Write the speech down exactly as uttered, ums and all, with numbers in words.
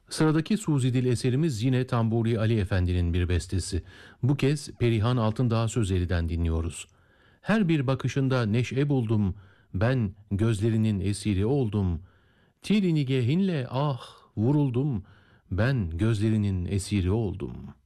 Sıradaki Suzidil eserimiz yine Tamburi Ali Efendi'nin bir bestesi. Bu kez Perihan Altındağ Sözeli'den dinliyoruz. Her bir bakışında neşe buldum, ben gözlerinin esiri oldum. Tir nigehinle ah vuruldum, ben gözlerinin esiri oldum.''